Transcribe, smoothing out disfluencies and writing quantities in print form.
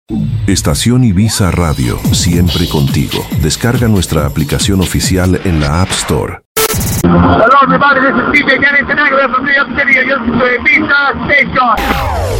Estación Ibiza Radio, siempre contigo. Descarga nuestra aplicación oficial en la App Store. Hello everybody, this is DJ Dennis and I'm from the Up City. You're listening to Ibiza Station.